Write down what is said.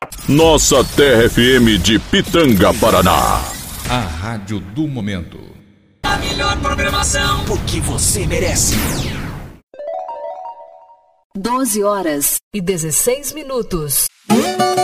Nossa Terra FM de Pitanga, Paraná. A rádio do momento. A melhor programação, porque você merece. 12 horas e 16 minutos.